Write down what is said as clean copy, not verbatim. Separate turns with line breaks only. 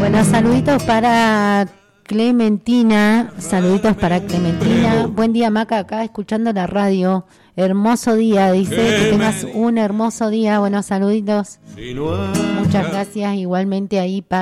Bueno, saluditos para Clementina. Saluditos para Clementina. Buen día, Maca, acá escuchando la radio. Hermoso día, dice, que tengas un hermoso día. Bueno, saluditos. Muchas gracias, igualmente ahí para